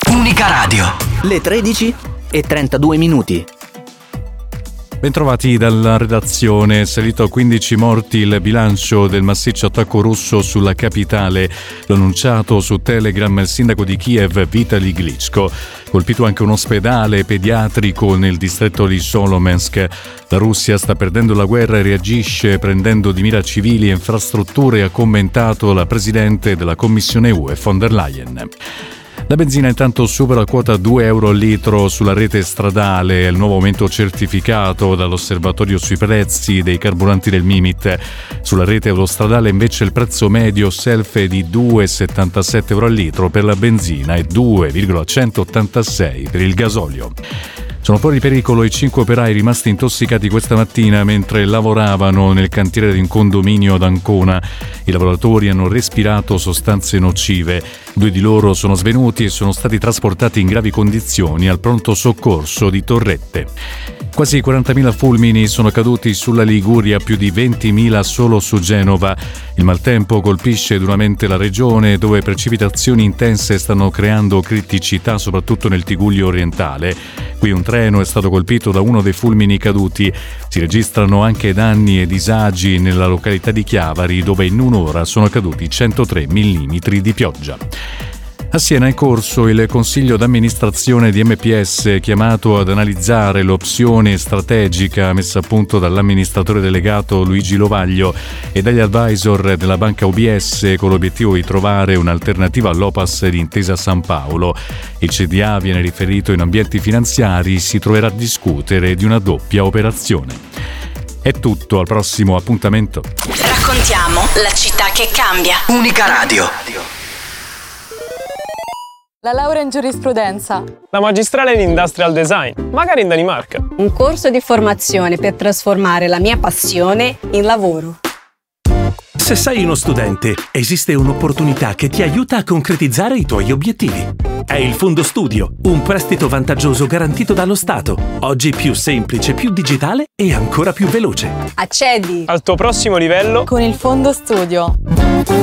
Unica Radio. Le 13:32. Bentrovati dalla redazione. Salito a 15 morti il bilancio del massiccio attacco russo sulla capitale. L'ha annunciato su Telegram il sindaco di Kiev Vitali Klitschko. Colpito anche un ospedale pediatrico nel distretto di Solomensk. La Russia sta perdendo la guerra e reagisce prendendo di mira civili e infrastrutture, ha commentato la presidente della Commissione UE von der Leyen. La benzina intanto supera quota 2 euro al litro sulla rete stradale, il nuovo aumento certificato dall'osservatorio sui prezzi dei carburanti del Mimit. Sulla rete autostradale invece il prezzo medio self è di 2,77 euro al litro per la benzina e 2,186 per il gasolio. Sono fuori pericolo i 5 operai rimasti intossicati questa mattina mentre lavoravano nel cantiere di un condominio ad Ancona. I lavoratori hanno respirato sostanze nocive. 2 di loro sono svenuti e sono stati trasportati in gravi condizioni al pronto soccorso di Torrette. Quasi 40.000 fulmini sono caduti sulla Liguria, più di 20.000 solo su Genova. Il maltempo colpisce duramente la regione, dove precipitazioni intense stanno creando criticità soprattutto nel Tigullio orientale. Qui un treno è stato colpito da uno dei fulmini caduti. Si registrano anche danni e disagi nella località di Chiavari, dove in un'ora sono caduti 103 mm di pioggia. A Siena è in corso il consiglio d'amministrazione di MPS, chiamato ad analizzare l'opzione strategica messa a punto dall'amministratore delegato Luigi Lovaglio e dagli advisor della banca UBS, con l'obiettivo di trovare un'alternativa all'Opas di Intesa San Paolo. Il CDA viene riferito in ambienti finanziari, si troverà a discutere di una doppia operazione. È tutto, al prossimo appuntamento. Raccontiamo la città che cambia. Unica Radio. La laurea in giurisprudenza. La magistrale in industrial design, magari in Danimarca. Un corso di formazione per trasformare la mia passione in lavoro. Se sei uno studente, esiste un'opportunità che ti aiuta a concretizzare i tuoi obiettivi. È il Fondo Studio, un prestito vantaggioso garantito dallo Stato. Oggi più semplice, più digitale e ancora più veloce. Accedi Al tuo prossimo livello Con il Fondo Studio.